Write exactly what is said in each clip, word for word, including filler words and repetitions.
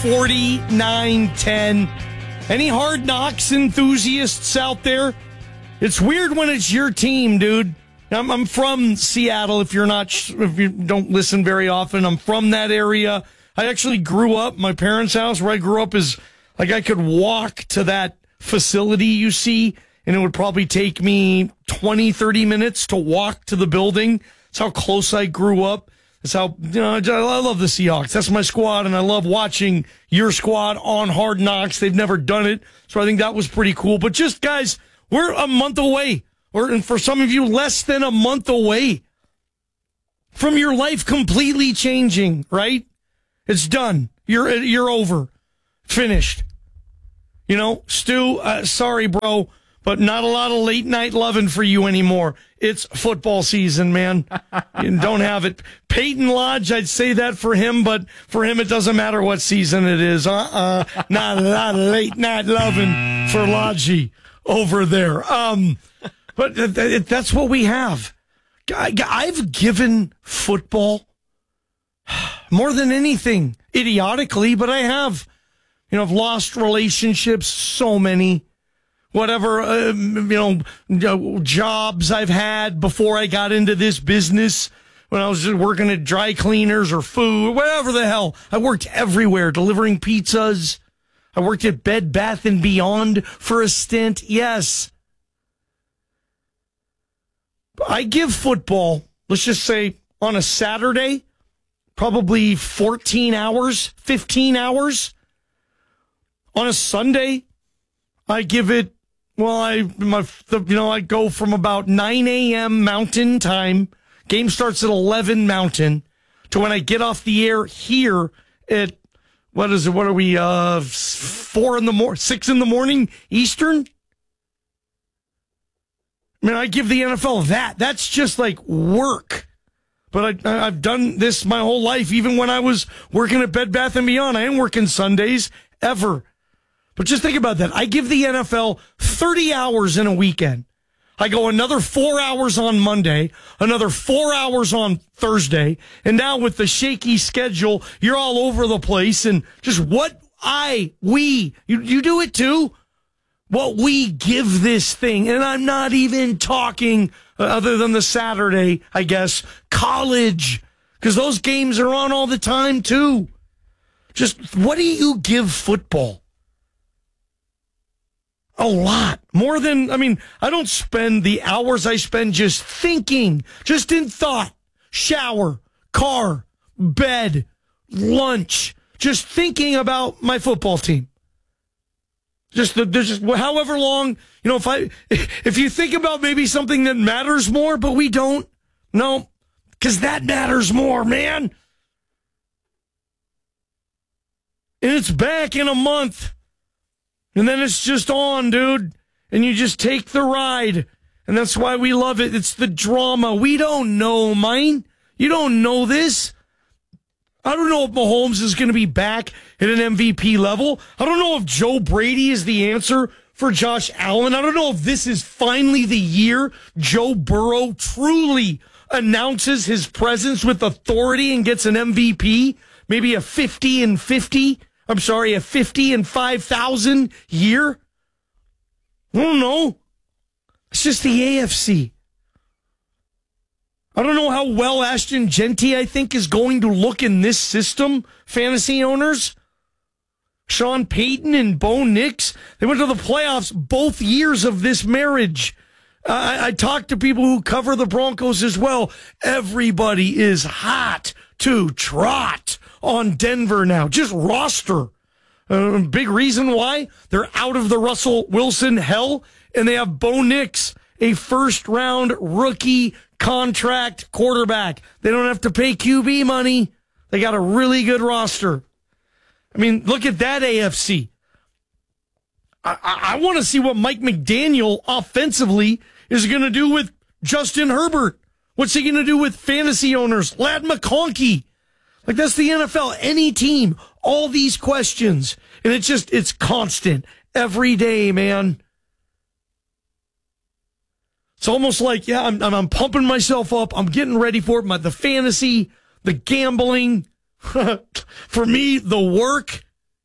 forty-nine ten. Any Hard Knocks enthusiasts out there? It's weird when it's your team, dude. I'm, I'm from Seattle. If you're not, if you don't listen very often, I'm from that area. I actually grew up. My parents' house where I grew up is like I could walk to that facility you see, and it would probably take me twenty, thirty minutes to walk to the building. That's how close I grew up. That's how, you know, I love the Seahawks. That's my squad, and I love watching your squad on Hard Knocks. They've never done it, so I think that was pretty cool. But just, guys, we're a month away, or and for some of you, less than a month away from your life completely changing, right? It's done. You're you're over. Finished. You know, Stu, uh, sorry, bro, but not a lot of late night loving for you anymore. It's football season, man. You don't have it. Peyton Lodge, I'd say that for him, but for him, it doesn't matter what season it is. Uh-uh. Not a lot of late night loving for Lodgy over there. Um, but th- th- that's what we have. I- I've given football more than anything, idiotically, but I have. You know, I've lost relationships, so many. Whatever, uh, you know, jobs I've had before I got into this business, when I was just working at dry cleaners or food, whatever the hell. I worked everywhere, delivering pizzas. I worked at Bed Bath and Beyond for a stint. Yes. I give football, let's just say on a Saturday, probably fourteen hours, fifteen hours. On a Sunday, I give it, well, I, my, you know, I go from about nine a.m. Mountain time, game starts at eleven Mountain, to when I get off the air here at, what is it, what are we, uh, four in the morning, six in the morning Eastern? I mean, I give the N F L that. That's just like work. But I, I've done this my whole life, even when I was working at Bed Bath and Beyond. I ain't working Sundays, ever. But just think about that. I give the N F L thirty hours in a weekend. I go another four hours on Monday, another four hours on Thursday, and now with the shaky schedule, you're all over the place. And just what I, we, you, you do it too? What we give this thing, and I'm not even talking, uh, other than the Saturday, I guess, college, because those games are on all the time too. Just what do you give football? A lot. More than, I mean, I don't spend the hours I spend just thinking, just in thought, shower, car, bed, lunch, just thinking about my football team. Just, the, there's just however long, you know, if I, if you think about maybe something that matters more, but we don't, no, because that matters more, man. And it's back in a month. And then it's just on, dude. And you just take the ride. And that's why we love it. It's the drama. We don't know, mine. You don't know this. I don't know if Mahomes is going to be back at an M V P level. I don't know if Joe Brady is the answer for Josh Allen. I don't know if this is finally the year Joe Burrow truly announces his presence with authority and gets an M V P. Maybe a fifty and fifty. I'm sorry, a fifty and five thousand year? I don't know. It's just the A F C. I don't know how well Ashton Genty, I think, is going to look in this system, fantasy owners. Sean Payton and Bo Nix, they went to the playoffs both years of this marriage. I, I talked to people who cover the Broncos as well. Everybody is hot to trot on Denver now. Just roster. Uh, big reason why they're out of the Russell Wilson hell, and they have Bo Nix, a first-round rookie contract quarterback. They don't have to pay Q B money. They got a really good roster. I mean, look at that A F C. I, I, I want to see what Mike McDaniel offensively is going to do with Justin Herbert. What's he going to do with fantasy owners? Ladd McConkey. Like, that's the N F L. Any team, all these questions. And it's just, it's constant. Every day, man. It's almost like, yeah, I'm, I'm pumping myself up. I'm getting ready for it. My, the fantasy, the gambling. For me, the work.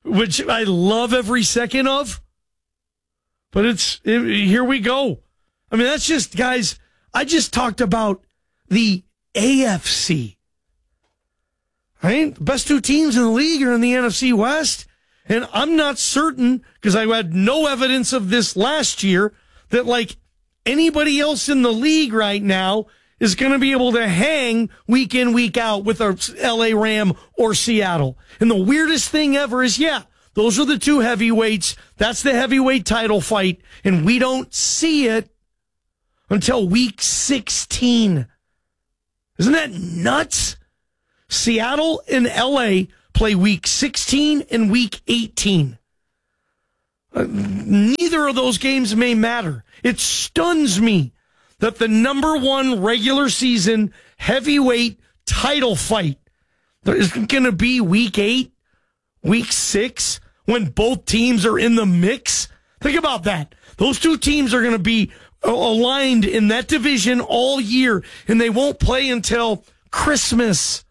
which I love every second of. But it's it, here we go. I mean, that's just, guys, I just talked about the A F C. Right? The best two teams in the league are in the N F C West. And I'm not certain, because I had no evidence of this last year, that like anybody else in the league right now is going to be able to hang week in, week out with a L A Ram or Seattle. And the weirdest thing ever is, yeah, those are the two heavyweights. That's the heavyweight title fight. And we don't see it until week sixteen. Isn't that nuts? Seattle and L A play week sixteen and week eighteen. Uh, neither of those games may matter. It stuns me that the number one regular season heavyweight title fight is going to be week eight, week six, when both teams are in the mix. Think about that. Those two teams are going to be aligned in that division all year, and they won't play until Christmas.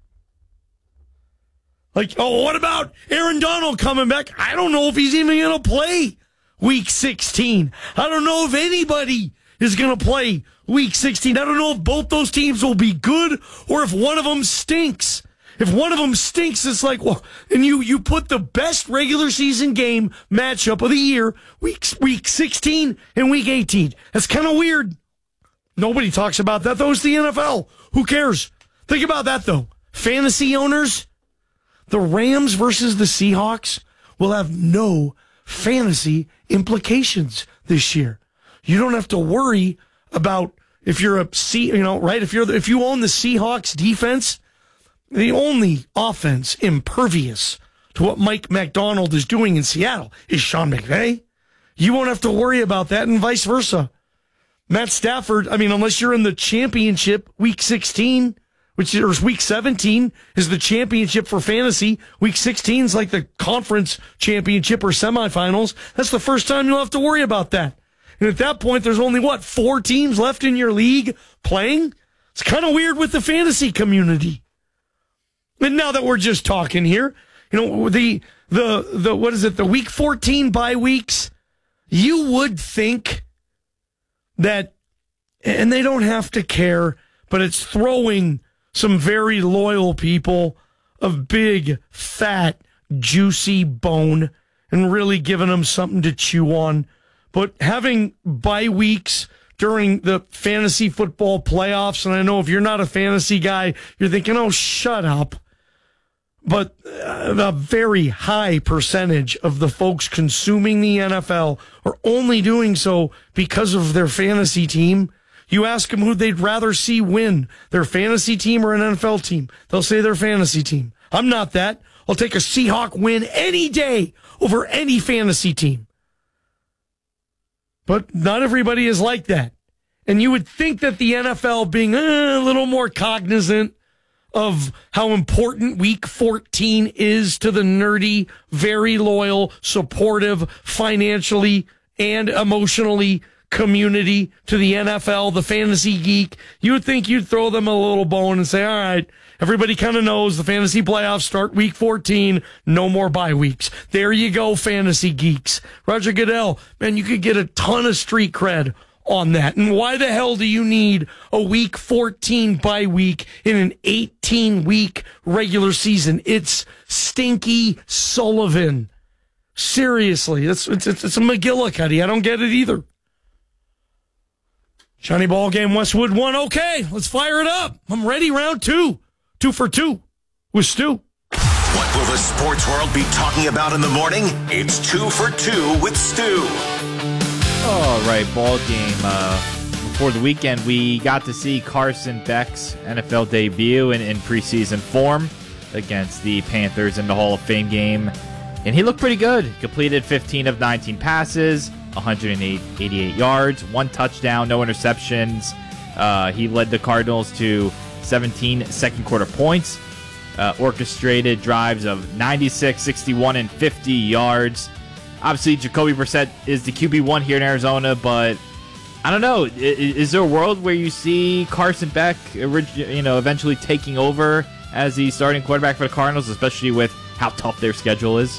Like, oh, what about Aaron Donald coming back? I don't know if he's even going to play week sixteen. I don't know if anybody is going to play week sixteen. I don't know if both those teams will be good or if one of them stinks. If one of them stinks, it's like, well, and you, you put the best regular season game matchup of the year, week, week sixteen and week eighteen. That's kind of weird. Nobody talks about that, though. It's the N F L. Who cares? Think about that, though. Fantasy owners, the Rams versus the Seahawks will have no fantasy implications this year. You don't have to worry about if you're a C, you know, right? If you're if you own the Seahawks defense, the only offense impervious to what Mike Macdonald is doing in Seattle is Sean McVay. You won't have to worry about that, and vice versa. Matt Stafford, I mean, unless you're in the championship week sixteen, which is week seventeen is the championship for fantasy. Week sixteen is like the conference championship or semifinals. That's the first time you'll have to worry about that. And at that point, there's only, what, four teams left in your league playing? It's kind of weird with the fantasy community. And now that we're just talking here, you know, the, the, the, what is it, the week fourteen bye weeks, you would think that, and they don't have to care, but it's throwing some very loyal people a big, fat, juicy bone and really giving them something to chew on. But having bye weeks during the fantasy football playoffs, and I know if you're not a fantasy guy, you're thinking, oh, shut up. But a very high percentage of the folks consuming the N F L are only doing so because of their fantasy team. You ask them who they'd rather see win, their fantasy team or an N F L team. They'll say their fantasy team. I'm not that. I'll take a Seahawk win any day over any fantasy team. But not everybody is like that. And you would think that the N F L being eh, a little more cognizant of how important week fourteen is to the nerdy, very loyal, supportive, financially and emotionally community to the N F L, the fantasy geek, you would think you'd throw them a little bone and say, all right, everybody kind of knows the fantasy playoffs start week fourteen, no more bye weeks. There you go, fantasy geeks. Roger Goodell, man, you could get a ton of street cred on that. And why the hell do you need a week fourteen bye week in an eighteen week regular season? It's Stinky Sullivan. Seriously, it's, it's, it's a McGillicuddy. I don't get it either. Johnny Ballgame, Westwood one. Okay, let's fire it up. I'm ready. Round two. Two for two with Stu. What will the sports world be talking about in the morning? It's two for two with Stu. All right, ball game. Uh, before the weekend, we got to see Carson Beck's N F L debut in, in preseason form against the Panthers in the Hall of Fame game. And he looked pretty good. Completed fifteen of nineteen passes, one hundred eighty-eight yards, one touchdown, no interceptions. Uh, he led the Cardinals to seventeen second quarter points, uh, orchestrated drives of ninety-six, sixty-one, and fifty yards. Obviously, Jacoby Brissett is the Q B one here in Arizona, but I don't know. Is, is there a world where you see Carson Beck, you know, eventually taking over as the starting quarterback for the Cardinals, especially with how tough their schedule is?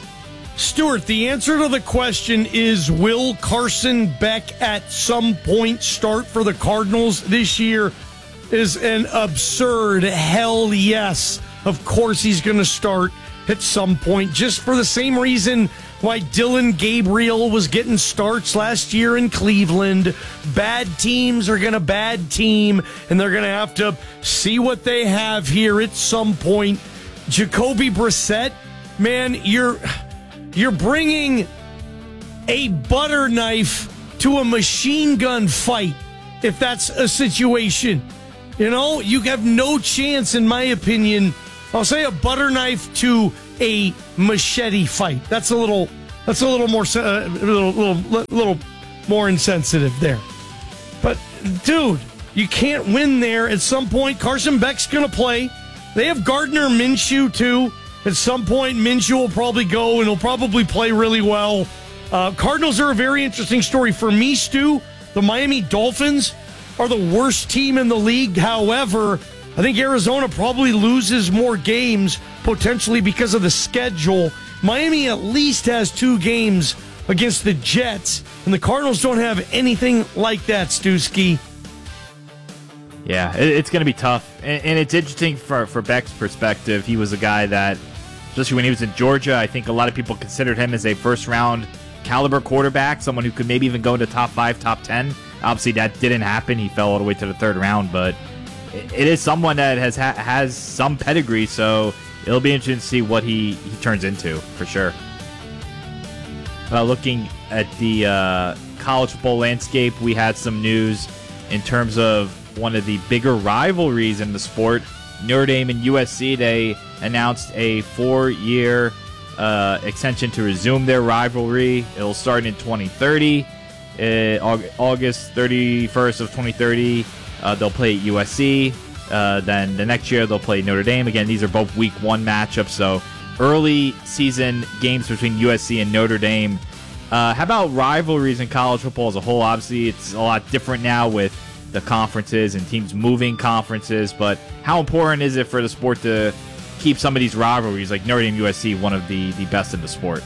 Stuart, the answer to the question is, will Carson Beck at some point start for the Cardinals this year? Is an absurd hell yes. Of course he's going to start at some point, just for the same reason why Dylan Gabriel was getting starts last year in Cleveland. Bad teams are going to bad team, and they're going to have to see what they have here at some point. Jacoby Brissett, man, you're you're bringing a butter knife to a machine gun fight, if that's a situation. You know, you have no chance, in my opinion. I'll say a butter knife to a machete fight. That's a little, that's a little more, uh, a little, little, little more insensitive there. But dude, you can't win there. At some point, Carson Beck's going to play. They have Gardner Minshew too. At some point, Minshew will probably go and he'll probably play really well. Uh, Cardinals are a very interesting story for me, Stu. The Miami Dolphins are the worst team in the league. However, I think Arizona probably loses more games potentially because of the schedule. Miami at least has two games against the Jets, and the Cardinals don't have anything like that, Stewski. Yeah, it's going to be tough. And it's interesting for, for Beck's perspective. He was a guy that, especially when he was in Georgia, I think a lot of people considered him as a first-round caliber quarterback, someone who could maybe even go into top five, top ten. Obviously, that didn't happen. He fell all the way to the third round, but it is someone that has ha- has some pedigree, so it'll be interesting to see what he, he turns into, for sure. Uh, looking at the uh, college football landscape, we had some news in terms of one of the bigger rivalries in the sport. Notre Dame and U S C, they announced a four-year uh, extension to resume their rivalry. It'll start in twenty thirty. Uh, August thirty-first of twenty thirty, uh, they'll play at U S C. Uh, then the next year, they'll play Notre Dame. Again, these are both week one matchups, so early season games between U S C and Notre Dame. Uh, how about rivalries in college football as a whole? Obviously, it's a lot different now with the conferences and teams moving conferences, but how important is it for the sport to keep some of these rivalries, like Notre Dame U S C, one of the, the best in the sport?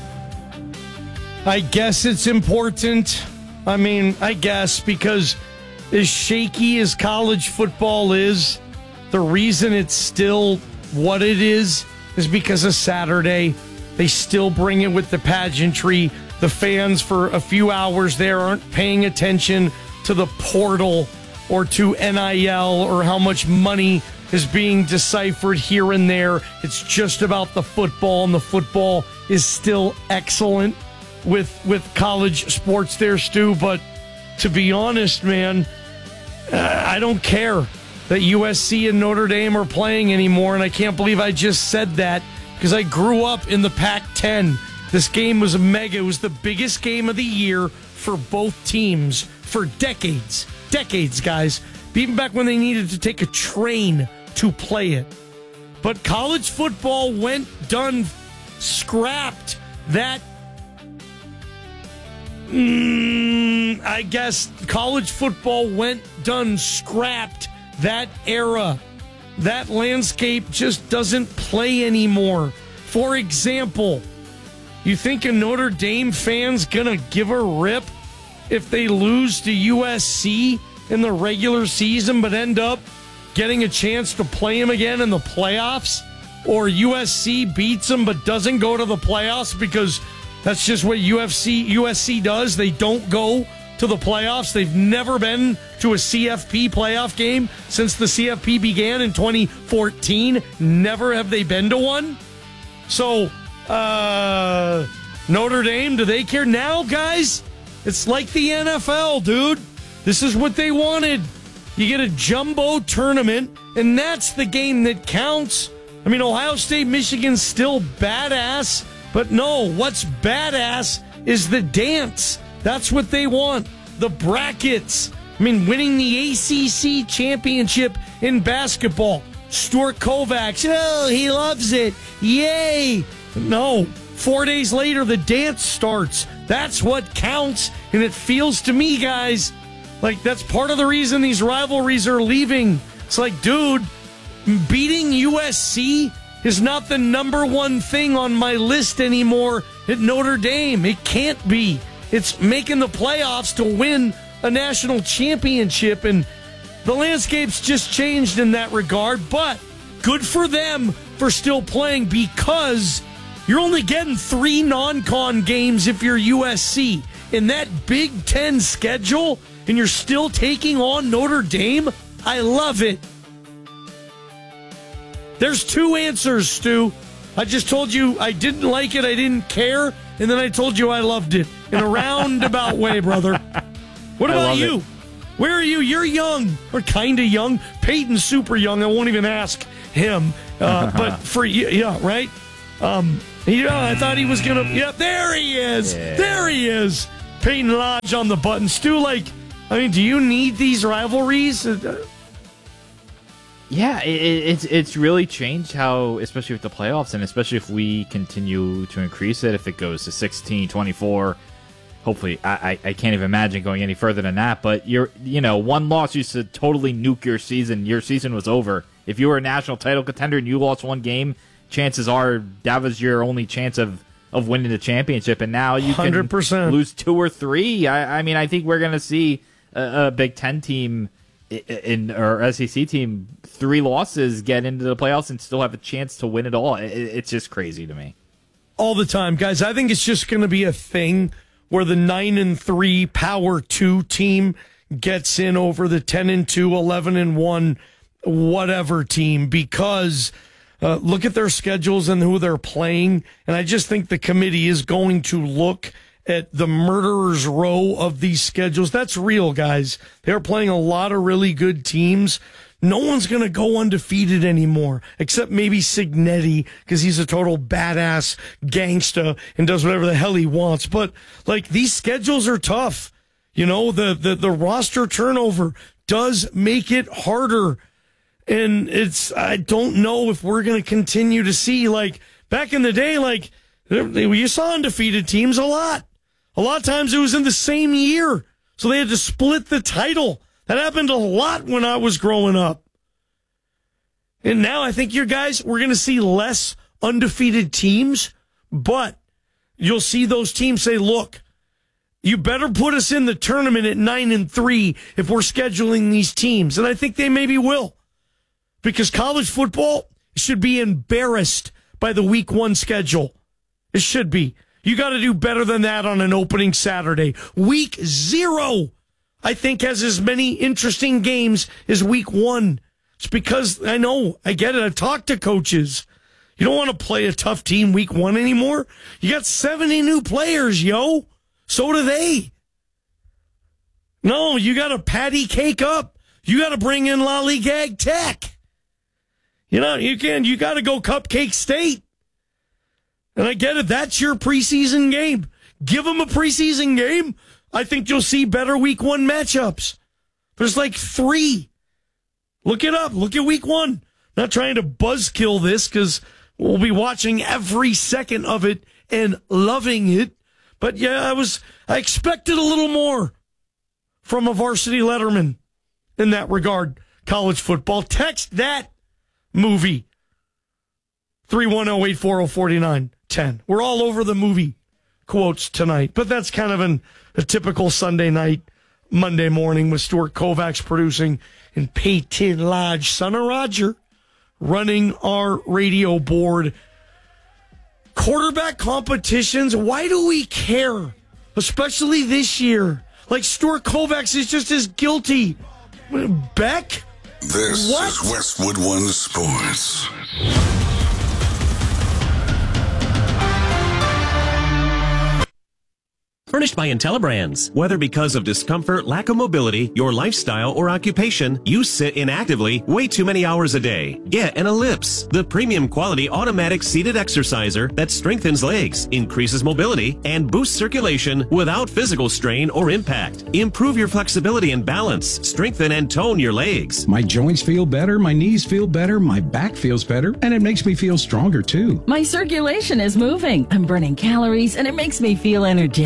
I guess it's important. I mean, I guess, because as shaky as college football is, the reason it's still what it is is because of Saturday. They still bring it with the pageantry. The fans for a few hours there aren't paying attention to the portal or to N I L or how much money is being deciphered here and there. It's just about the football, and the football is still excellent with with college sports there, Stu. But to be honest, man, uh, I don't care that U S C and Notre Dame are playing anymore, and I can't believe I just said that because I grew up in the Pac ten. This game was mega. It was the biggest game of the year for both teams for decades. Decades, guys. Even back when they needed to take a train to play it. But college football went, done, scrapped that. Mm, I guess college football went, done, scrapped that era. That landscape just doesn't play anymore. For example, you think a Notre Dame fan's gonna give a rip if they lose to U S C in the regular season but end up getting a chance to play them again in the playoffs? Or U S C beats them but doesn't go to the playoffs because that's just what U F C, U S C does. They don't go to the playoffs. They've never been to a C F P playoff game since the C F P began in twenty fourteen. Never have they been to one. So, uh, Notre Dame, do they care? Now, guys, it's like the N F L, dude. This is what they wanted. You get a jumbo tournament, and that's the game that counts. I mean, Ohio State, Michigan's still badass, but no, what's badass is the dance. That's what they want. The brackets. I mean, winning the A C C championship in basketball. Stuart Kovacs, oh, he loves it. Yay. No, four days later, the dance starts. That's what counts, and it feels to me, guys, like that's part of the reason these rivalries are leaving. It's like, dude, beating U S C is not the number one thing on my list anymore at Notre Dame. It can't be. It's making the playoffs to win a national championship, and the landscape's just changed in that regard, but good for them for still playing, because you're only getting three non-con games if you're U S C. In that Big Ten schedule, and you're still taking on Notre Dame, I love it. There's two answers, Stu. I just told you I didn't like it, I didn't care, and then I told you I loved it in a roundabout way, brother. What about you? It. Where are you? You're young, or kind of young. Peyton's super young. I won't even ask him. Uh, but for you, yeah, right? Um, yeah, I thought he was going to. Yeah, there he is. Yeah. There he is. Peyton Lodge on the button. Stu, like, I mean, do you need these rivalries? Yeah, it, it's it's really changed how, especially with the playoffs, and especially if we continue to increase it, if it goes to sixteen, twenty-four. Hopefully, I, I, I can't even imagine going any further than that. But you're, you know, one loss used to totally nuke your season. Your season was over. If you were a national title contender and you lost one game, chances are that was your only chance of, of winning the championship. And now you can one hundred percent lose two or three. I, I mean, I think we're going to see a, a Big Ten team in, in or S E C team three losses get into the playoffs and still have a chance to win it all. It, it's just crazy to me. All the time, guys. I think it's just going to be a thing where the nine and three Power Two team gets in over the ten and two, eleven and one, whatever team, because uh, look at their schedules and who they're playing. And I just think the committee is going to look at the murderer's row of these schedules. That's real, guys. They're playing a lot of really good teams. No one's going to go undefeated anymore, except maybe Signetti, because he's a total badass gangsta and does whatever the hell he wants. But, like, these schedules are tough. You know, the, the, the roster turnover does make it harder. And it's, I don't know if we're going to continue to see, like, back in the day, like, you saw undefeated teams a lot. A lot of times it was in the same year, so they had to split the title. That happened a lot when I was growing up. And now I think you guys, we're going to see less undefeated teams, but you'll see those teams say, look, you better put us in the tournament at nine and three if we're scheduling these teams. And I think they maybe will, because college football should be embarrassed by the week one schedule. It should be. You got to do better than that on an opening Saturday. Week zero, I think, has as many interesting games as week one. It's because, I know, I get it. I've talked to coaches. You don't want to play a tough team week one anymore. You got seventy new players, yo. So do they. No, you got to patty cake up. You got to bring in Lollygag Tech. You know, you can, you got to go Cupcake State. And I get it. That's your preseason game. Give them a preseason game. I think you'll see better week one matchups. There's like three. Look it up. Look at week one. Not trying to buzzkill this, because we'll be watching every second of it and loving it. But yeah, I was, I expected a little more from a varsity letterman in that regard. College football. Text that movie. three one zero, eight four zero, four nine one zero. We're all over the movie quotes tonight, but that's kind of an, a typical Sunday night, Monday morning with Stuart Kovacs producing and Peyton Lodge, son of Roger, running our radio board. Quarterback competitions, why do we care? Especially this year. Like, Stuart Kovacs is just as guilty. Beck? This what? is Westwood One Sports. Furnished by IntelliBrands. Whether because of discomfort, lack of mobility, your lifestyle, or occupation, you sit inactively way too many hours a day. Get an Ellipse, the premium quality automatic seated exerciser that strengthens legs, increases mobility, and boosts circulation without physical strain or impact. Improve your flexibility and balance, strengthen and tone your legs. My joints feel better, my knees feel better, my back feels better, and it makes me feel stronger too. My circulation is moving. I'm burning calories, and it makes me feel energetic.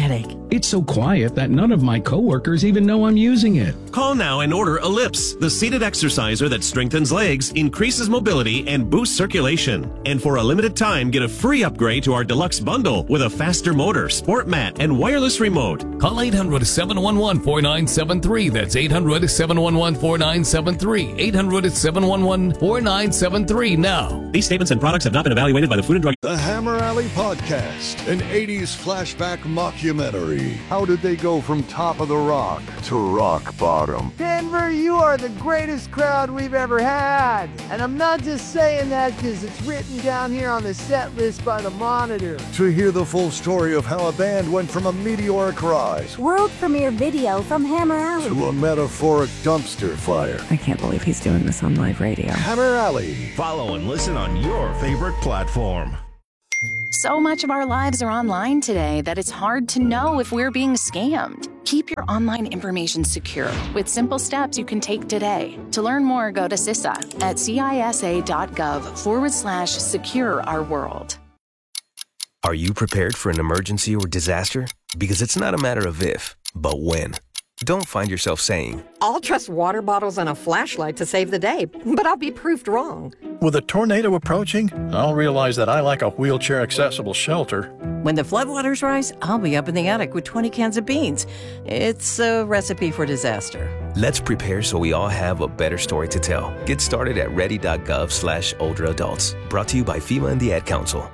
It's so quiet that none of my coworkers even know I'm using it. Call now and order Ellipse, the seated exerciser that strengthens legs, increases mobility, and boosts circulation. And for a limited time, get a free upgrade to our deluxe bundle with a faster motor, sport mat, and wireless remote. Call eight hundred, seven one one, four nine seven three. That's eight hundred, seven one one, four nine seven three. eight hundred, seven one one, four nine seven three now. These statements and products have not been evaluated by the Food and Drug. The Hammer Alley Podcast, an eighties flashback mockumentary. How did they go from top of the rock to rock bottom? Denver, you are the greatest crowd we've ever had. And I'm not just saying that because it's written down here on the set list by the Monitor. To hear the full story of how a band went from a meteoric rise, world premiere video from Hammer Alley, to a metaphoric dumpster fire. I can't believe he's doing this on live radio. Hammer Alley. Follow and listen on your favorite platform. So much of our lives are online today that it's hard to know if we're being scammed. Keep your online information secure with simple steps you can take today. To learn more, go to C I S A at cisa.gov forward slash secure our world. Are you prepared for an emergency or disaster? Because it's not a matter of if, but when. Don't find yourself saying, I'll trust water bottles and a flashlight to save the day, but I'll be proved wrong. With a tornado approaching, I'll realize that I lack a wheelchair-accessible shelter. When the floodwaters rise, I'll be up in the attic with twenty cans of beans. It's a recipe for disaster. Let's prepare so we all have a better story to tell. Get started at ready.gov slash older adults. Brought to you by FEMA and the Ad Council.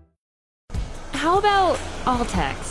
How about all text?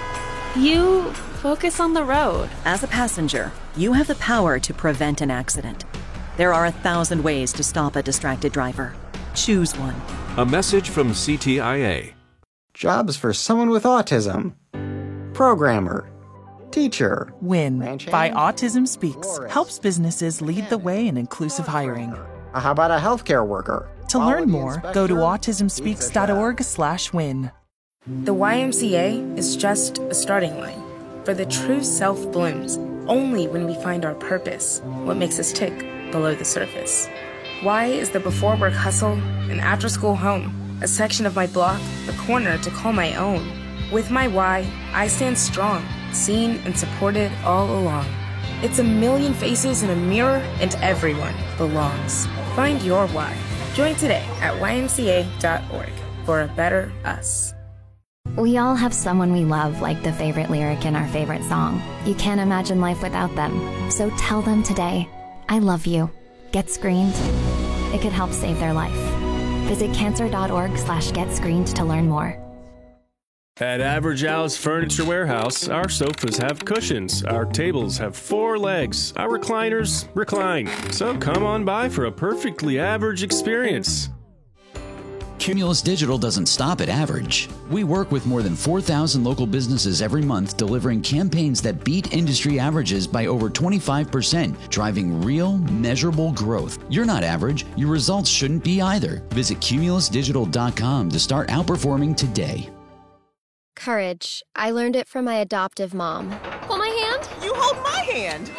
You focus on the road. As a passenger, you have the power to prevent an accident. There are a thousand ways to stop a distracted driver. Choose one. A message from C T I A. Jobs for someone with autism. Programmer. Teacher. WIN by Autism Speaks helps businesses lead the way in inclusive hiring. How about a healthcare worker? To learn more, go to autism speaks dot org slash win. The Y M C A is just a starting line, for the true self blooms only when we find our purpose, what makes us tick below the surface. Y is the before work hustle, an after school home, a section of my block, a corner to call my own. With my Y, I stand strong, seen and supported all along. It's a million faces in a mirror, and everyone belongs. Find your Y. Join today at y m c a dot org for a better us. We all have someone we love, like the favorite lyric in our favorite song. You can't imagine life without them. So tell them today, I love you. Get screened. It could help save their life. Visit cancer.org slash get screened to learn more. At Average Al's Furniture Warehouse, our sofas have cushions, our tables have four legs, our recliners recline. So come on by for a perfectly average experience. Cumulus Digital doesn't stop at average. We work with more than four thousand local businesses every month, delivering campaigns that beat industry averages by over twenty-five percent, driving real, measurable growth. You're not average. Your results shouldn't be either. Visit cumulus digital dot com to start outperforming today. Courage. I learned it from my adoptive mom. Hold my hand. You hold my hand.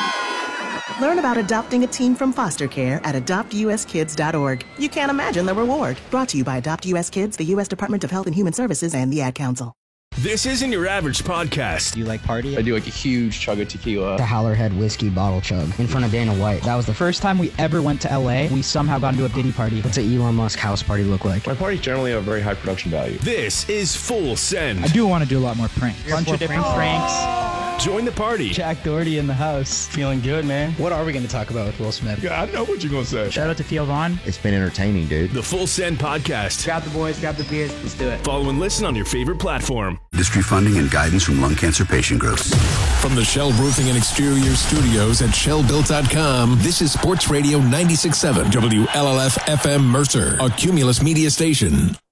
Learn about adopting a teen from foster care at adopt u s kids dot org. You can't imagine the reward. Brought to you by Adopt U S Kids, the U S Department of Health and Human Services, and the Ad Council. This isn't your average podcast. Do you like party? I do like a huge chug of tequila. The Howlerhead whiskey bottle chug in front of Dana White. That was the first time we ever went to L A. We somehow got into a Diddy party. What's an Elon Musk house party look like? My parties generally have a very high production value. This is Full Send. I do want to do a lot more pranks. A bunch of different pranks. Join the party. Jack Doherty in the house. Feeling good, man. What are we going to talk about with Will Smith? Yeah, I know what you're going to say. Shout out to Theo Vaughn. It's been entertaining, dude. The Full Send Podcast. Grab the boys, grab the beers. Let's do it. Follow and listen on your favorite platform. Industry funding and guidance from lung cancer patient groups. From the Shell Roofing and Exterior Studios at shell built dot com, this is Sports Radio ninety-six point seven W L L F F M Mercer, a Cumulus media station.